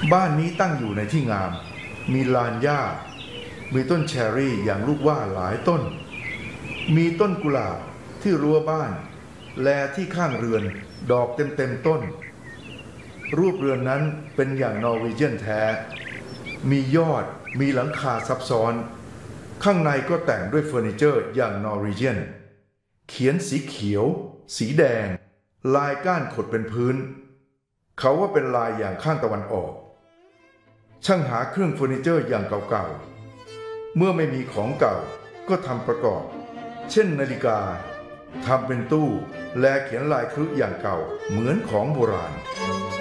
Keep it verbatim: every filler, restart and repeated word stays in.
บ้านนี้ตั้งอยู่ในที่งามมีลานหญ้ามีต้นแชร์รี่อย่างลูกว่าหลายต้นมีต้นกุหลาบที่รั้วบ้านและที่ข้างเรือนดอกเต็มเต็มต้นรูปเรือนนั้นเป็นอย่างนอร์วีเจียนแท้มียอดมีหลังคาซับซ้อนข้างในก็แต่งด้วยเฟอร์นิเจอร์อย่างนอร์วีเจียนเขียนสีเขียวสีแดงลายก้านขดเป็นพื้นเขาว่าเป็นลายอย่างข้างตะวันออกช่างหาเครื่องเฟอร์นิเจอร์อย่างเก่าๆเมื่อไม่มีของเก่าก็ทำประกอบเช่นนาฬิกาทำเป็นตู้และเขียนลายครุอย่างเก่าเหมือนของโบราณ